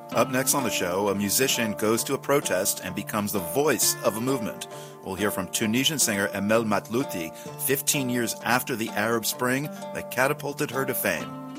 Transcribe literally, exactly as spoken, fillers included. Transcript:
Up next on the show, a musician goes to a protest and becomes the voice of a movement. We'll hear from Tunisian singer Emel Matlouti fifteen years after the Arab Spring that catapulted her to fame.